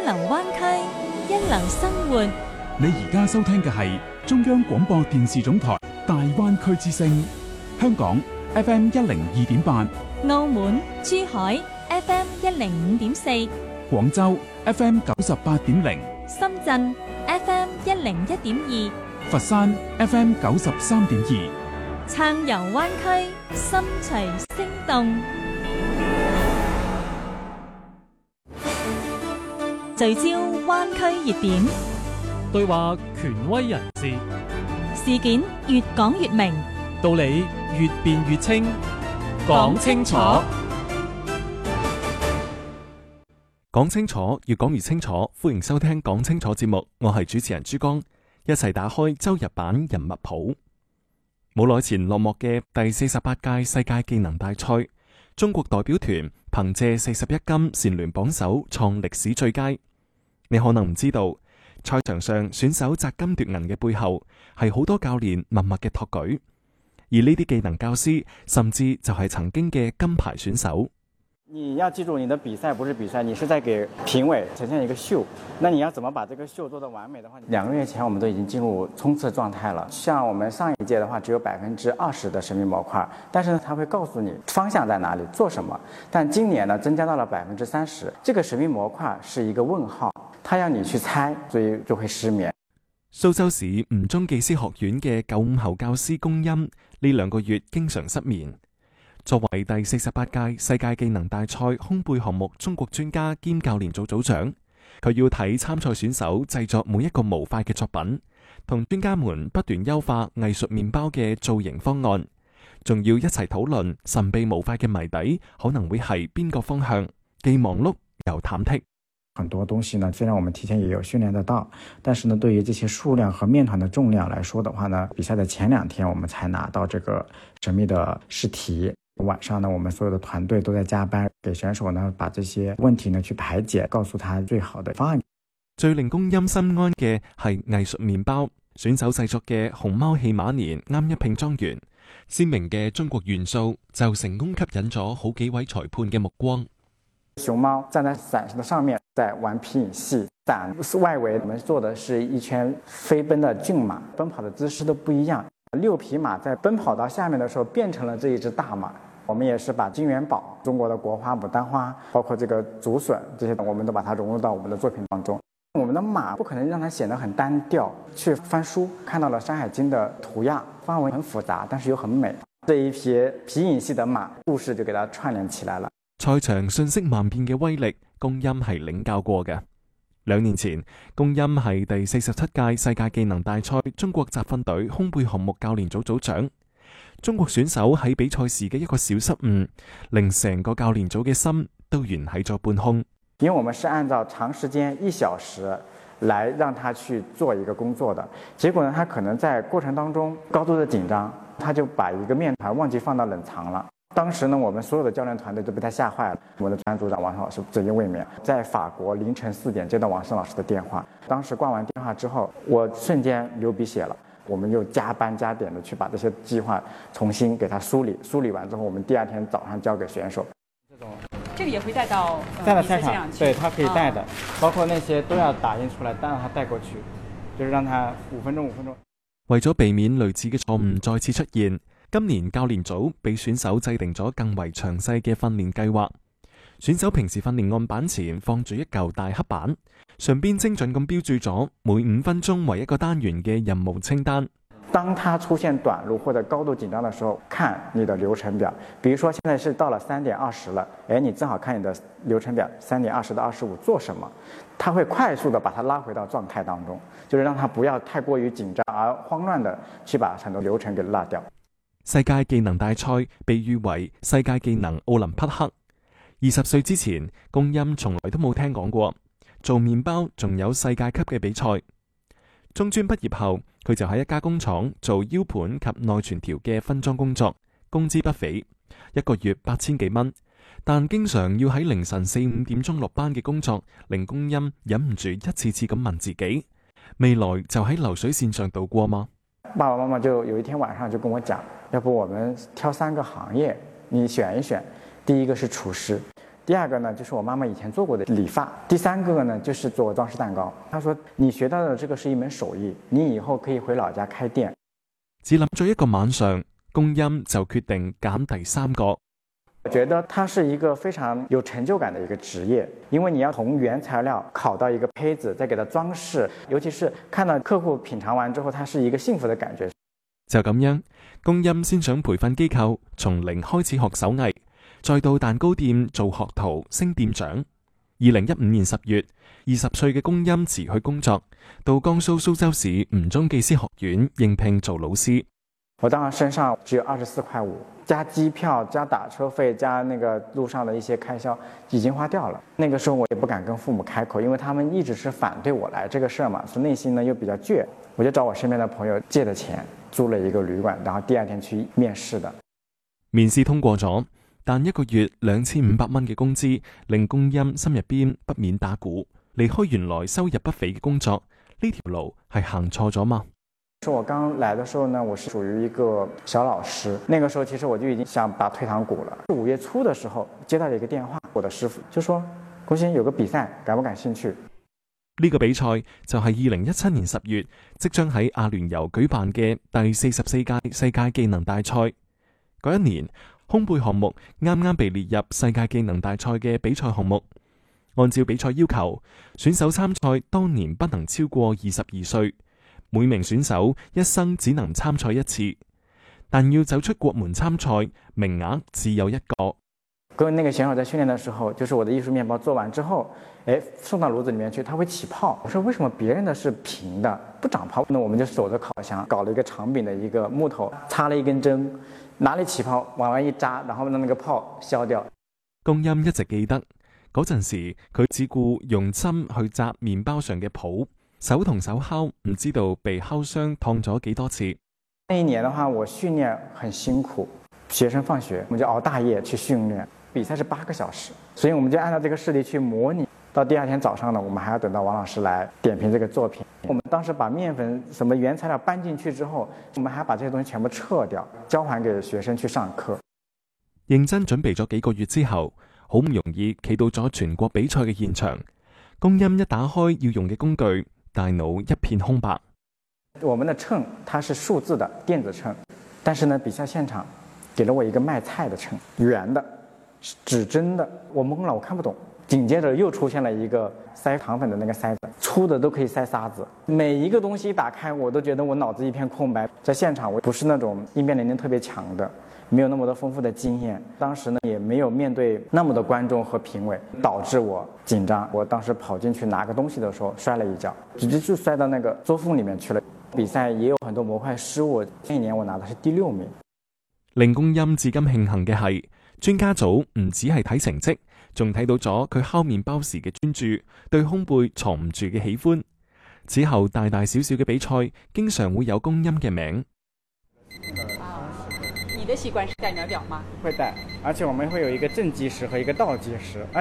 流灣區，一流生活。 你而家收聽嘅係中央廣播電視總台大灣區之聲，香港 FM102.8， 澳門、珠海 FM105.4， 廣州 FM98.0， 深圳 FM101.2， 佛山 FM93.2， 暢遊灣區，心隨聲動。聚焦灣區熱點， 對話權威人士， 事件越講越明， 道理越辯越清，講清楚。講清楚，越講越清楚。歡迎收聽講清楚節目，我係主持人珠江，一齊打開周日版人物譜。冇耐前落幕嘅第48屆世界技能大賽，中國代表團憑借41金蟬聯榜首，創歷史最佳。你可能唔知道，賽場上選手摘金奪銀嘅背後係好多教練默默嘅托舉，而呢啲技能教師甚至就係曾經嘅金牌選手。 你要記住，你的比賽不是比賽，你是在給評委呈現一個秀。那你要怎麼把這個秀做得完美的話，2個月前我們都已經進入衝刺狀態了。像我們上一屆的話，只有20%的神秘模塊，但是呢，它會告訴你方向在哪裡，做什麼。但今年呢，增加到了30%，這個神秘模塊是一個問號，它要你去猜，所以就會失眠。 蘇州市吳中技師學院嘅95後教師龔音呢2個月經常失眠。作為第48屆世界技能大賽空背項目中國專家兼教練組組長，佢要睇參賽選手製作每一個模塊嘅作品，同專家們不斷優化藝術麵包嘅造型方案，仲要一齊討論神秘模塊嘅謎底可能會係邊個方向，既忙碌又忐忑。 很多東西呢，雖然我們提前也有訓練得到，但是呢，對於這些數量和麵團的重量來說的話呢，比賽的前2天我們才拿到這個神秘的試題。晚上呢，我們所有的團隊都在加班，給選手呢把這些問題呢去排解，告訴他最好的方案。 最令龔音心安嘅係藝術麵包，選手製作嘅熊貓戲馬年啱一拼裝完，鮮明嘅中國元素就成功吸引咗好幾位裁判嘅目光。 熊貓站在傘的上面，在玩皮影戲，傘外圍我們做的是一圈飛奔的駿馬，奔跑的姿勢都不一樣。6匹馬在奔跑到下面的時候，變成了這一隻大馬。我們也是把金元寶、中國的國花牡丹花，包括這個竹筍這些，我們都把它融入到我們的作品當中。我們的馬不可能讓它顯得很單調，去翻書看到了《山海經》的圖樣，發文很複雜，但是又很美。這一匹皮影戲的馬，故事就給它串聯起來了。 賽場瞬息萬變嘅威力，龔音係領教過嘅。2年前，龔音係第47屆世界技能大賽中國集訓隊空背項目教練組組長。中國選手喺比賽時嘅一個小失誤，令成個教練組嘅心都懸喺咗半空。 因為我們是按照長時間1小時來讓他去做一個工作的，結果呢，他可能在過程當中高度的緊張，他就把一個麵團忘記放到冷藏了。當時呢，我們所有的教練團隊都被他嚇壞了。我們的專案組長王勝老師正因未眠，在法國凌晨4點接到王勝老師的電話，當時掛完電話之後，我瞬間流鼻血了。我們又加班加點的去把這些計劃重新給它梳理完之後，我們第2天早上交給選手。 這個也會帶到賽場，對，它可以帶的，包括那些都要打印出來，但讓它帶過去，就是讓它5分鐘。 為咗避免類似嘅錯誤再次出現，今年教練組俾選手制定咗更為詳細嘅訓練計劃。選手平時訓練案板前放住一嚿大黑板，上邊精準咁標註咗每5分鐘為一個單元嘅任務清單。 當它出現短路或者高度緊張的時候，看你的流程表。比如說現在是到了3點20了，你正好看你的流程表，3點20到25做什麼，它會快速的把它拉回到狀態當中，就是讓它不要太過於緊張而慌亂的去把很多流程給落掉。 世界技能大賽被譽為世界技能奧林匹克。20歲之前，龔音從來都冇聽講過做麵包仲有世界級嘅比賽。中專畢業後，佢就喺一家工廠做 U 盤及內存條嘅分裝工作，工資不菲，1個月8000幾蚊。但經常要喺凌晨4、5點鐘落班嘅工作，令龔音忍唔住一次次咁問自己：未來就喺流水線上度過嗎？ 爸爸媽媽就有一天晚上就跟我講，要不我們挑3個行業，你選一選。第一個是廚師。 第二个呢，就是我妈媽以前做過的理髮。第三個呢，就是做裝飾蛋糕。她說：你學到的這個是一門手藝，你以後可以回老家開店。 只諗咗一個晚上，龔音就決定揀第3個。 我覺得它是一個非常有成就感的一個職業，因為你要從原材料烤到一個胚子，再給它裝飾，尤其是看到客戶品嘗完之後，它是一個幸福的感覺。 就咁樣，龔音先上培訓機構，從零開始學手藝，再到蛋糕店做學徒升店長。2015年10月，20歲嘅龔音辭去工作，到江蘇蘇州市吳中技師學院應聘做老師。 我當時身上只有24.5塊，加機票、加打車費、加那個路上的一些開銷，已經花掉了。那個時候我也不敢跟父母開口，因為他們一直是反對我來這個事兒嘛，所以內心呢又比較倔。我就找我身邊的朋友借的錢，租了一個旅館，然後第2天去面試的。 面試通過咗，但1個月2500蚊嘅工資令龔音心入邊不免打鼓。離開原來收入不菲嘅工作，呢條路係行錯咗嗎？ 我剛來的時候呢，我是屬於一個小老師。那個時候其實我就已經想打退堂鼓了。5月初的時候接到了一個電話，我的師傅就說：龔鑫有個比賽，感不感興趣？ 呢個比賽就係2017年10月即將喺阿聯酋舉辦嘅第44屆世界技能大賽。嗰一年，烘焙項目啱啱被列入世界技能大賽嘅比賽項目。按照比賽要求，選手參賽當年不能超過22歲。每名選手一生只能參賽1次，但要走出國門參賽，名額只有1個。 跟那個選手在訓練的時候，就是我的藝術麵包做完之後，送到爐子裡面去，它會起泡。我說為什麼別人的是平的，不長泡？那我們就守着烤箱，搞了一個長柄的一個木頭，插了一根針，哪裡起泡往外一扎，然後讓那個泡消掉。 龔音一直記得嗰陣時，佢只顧用針去紮麵包上嘅泡。手同手烤，唔知道被烤傷燙咗幾多次。 那一年的話，我訓練很辛苦，學生放學我們就熬大夜去訓練，比賽是8個小時，所以我們就按照這個試題去模擬。到第2天早上呢，我們還要等到王老師來點評這個作品。我們當時把麵粉什麼原材料搬進去之後，我們還要把這些東西全部撤掉，交還給學生去上課。 認真準備咗幾個月之後，好唔容易企到咗全國比賽嘅現場。龔音一打開要用嘅工具，大腦一片空白。 我們的秤它是數字的電子秤，但是呢，比賽現場給了我一個賣菜的秤，圓的，指針的，我懵了，我看不懂。緊接着又出現了一個塞糖粉的那個塞子，粗的都可以塞沙子。每一個東西打開，我都覺得我腦子一片空白。在現場，我不是那種應變能力特別強的，沒有那麼多豐富的經驗。當時呢，也沒有面對那麼多觀眾和評委，導致我緊張。我當時跑進去拿個東西的時候，摔了一跤，直接就摔到那個桌縫裡面去了。比賽也有很多模塊失誤，那一年我拿的是第6名。 令龔音至今慶幸嘅係，專家組唔只係睇成績，仲睇到咗佢烤麵包時嘅專注，對烘焙藏唔住嘅喜歡。此後大大小小嘅比賽，經常會有龔音嘅名。 你的習慣是帶秒表嗎？ 會帶，而且我們會有一個正計時和一個倒計時。